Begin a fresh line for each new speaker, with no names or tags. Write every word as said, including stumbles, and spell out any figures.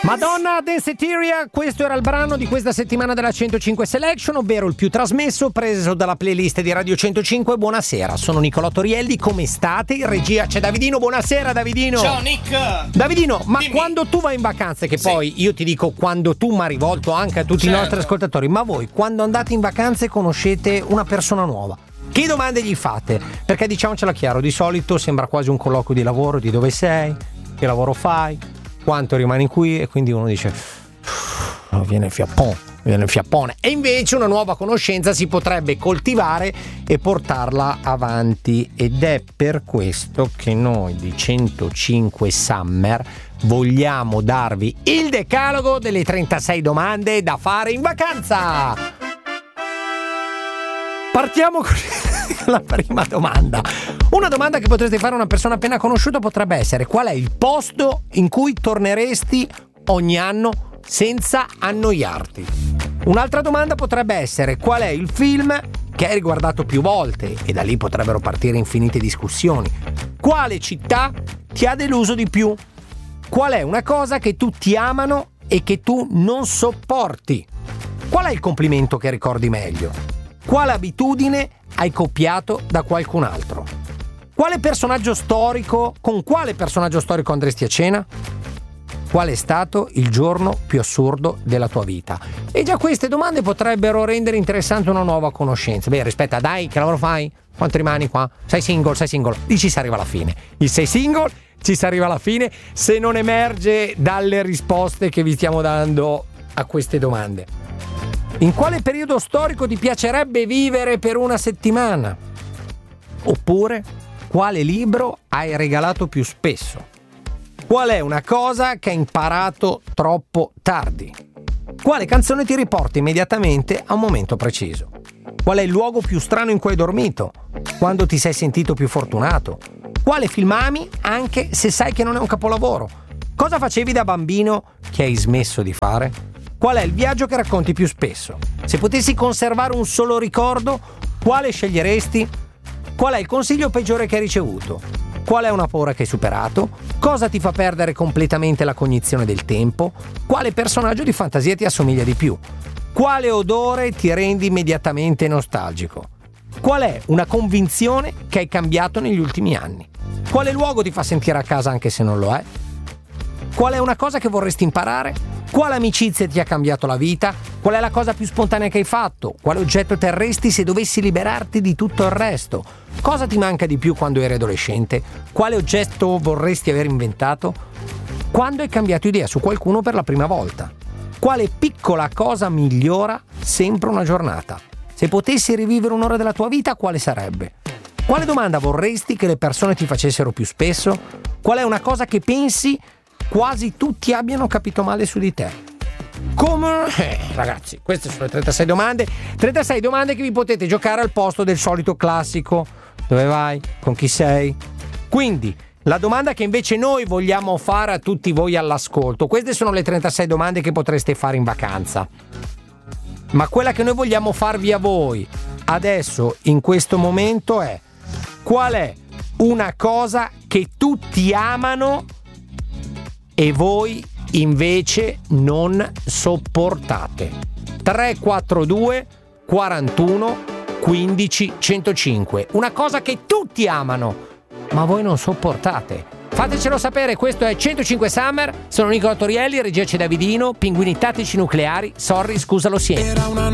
Madonna Danceteria, questo era il brano di questa settimana della centocinque Selection, ovvero il più trasmesso preso dalla playlist di Radio centocinque. Buonasera, sono Nicolò Torielli, come state? In regia c'è Davidino, buonasera Davidino.
Ciao Nick.
Davidino, ma
Dimmi.
quando tu vai in vacanze, che
Sì.
poi io ti dico quando tu, ma rivolto anche a tutti
Certo.
i nostri ascoltatori, ma voi quando andate in vacanze conoscete una persona nuova, che domande gli fate? Perché diciamocela chiaro, di solito sembra quasi un colloquio di lavoro, di dove sei, che lavoro fai, quanto rimani qui, e quindi uno dice oh, viene il fiappone, viene il fiappone. E invece una nuova conoscenza si potrebbe coltivare e portarla avanti, ed è per questo che noi di centocinque Summer vogliamo darvi il decalogo delle trentasei domande da fare in vacanza. Partiamo con la prima domanda. Una domanda che potreste fare a una persona appena conosciuta potrebbe essere: qual è il posto in cui torneresti ogni anno senza annoiarti? Un'altra domanda potrebbe essere: qual è il film che hai riguardato più volte? E da lì potrebbero partire infinite discussioni. Quale città ti ha deluso di più? Qual è una cosa che tutti amano e che tu non sopporti? Qual è il complimento che ricordi meglio? Quale abitudine hai copiato da qualcun altro? Quale personaggio storico, con quale personaggio storico andresti a cena? Qual è stato il giorno più assurdo della tua vita? E già queste domande potrebbero rendere interessante una nuova conoscenza. Beh, aspetta, dai, che lavoro fai? Quanto rimani qua? Sei single, sei single. Lì ci si arriva alla fine. Il sei single, ci si arriva alla fine, se non emerge dalle risposte che vi stiamo dando a queste domande. In quale periodo storico ti piacerebbe vivere per una settimana? Oppure, quale libro hai regalato più spesso? Qual è una cosa che hai imparato troppo tardi? Quale canzone ti riporta immediatamente a un momento preciso? Qual è il luogo più strano in cui hai dormito? Quando ti sei sentito più fortunato? Quale film ami anche se sai che non è un capolavoro? Cosa facevi da bambino che hai smesso di fare? Qual è il viaggio che racconti più spesso? Se potessi conservare un solo ricordo, quale sceglieresti? Qual è il consiglio peggiore che hai ricevuto? Qual è una paura che hai superato? Cosa ti fa perdere completamente la cognizione del tempo? Quale personaggio di fantasia ti assomiglia di più? Quale odore ti rende immediatamente nostalgico? Qual è una convinzione che hai cambiato negli ultimi anni? Quale luogo ti fa sentire a casa anche se non lo è? Qual è una cosa che vorresti imparare? Quale amicizia ti ha cambiato la vita? Qual è la cosa più spontanea che hai fatto? Quale oggetto terresti se dovessi liberarti di tutto il resto? Cosa ti manca di più quando eri adolescente? Quale oggetto vorresti aver inventato? Quando hai cambiato idea su qualcuno per la prima volta? Quale piccola cosa migliora sempre una giornata? Se potessi rivivere un'ora della tua vita, quale sarebbe? Quale domanda vorresti che le persone ti facessero più spesso? Qual è una cosa che pensi quasi tutti abbiano capito male su di te? Come? Eh, ragazzi, queste sono le trentasei domande. trentasei domande che vi potete giocare al posto del solito classico: dove vai? Con chi sei? Quindi, la domanda che invece noi vogliamo fare a tutti voi all'ascolto: queste sono le trentasei domande che potreste fare in vacanza. Ma quella che noi vogliamo farvi a voi adesso, in questo momento, è: qual è una cosa che tutti amano e voi invece non sopportate? tre quattro due quarantuno quindici centocinque. Una cosa che tutti amano ma voi non sopportate. Fatecelo sapere. Questo è centocinque Summer. Sono Nicolò Torielli, regia c'è Davidino, pinguini tattici nucleari. Sorry, scusa lo siento.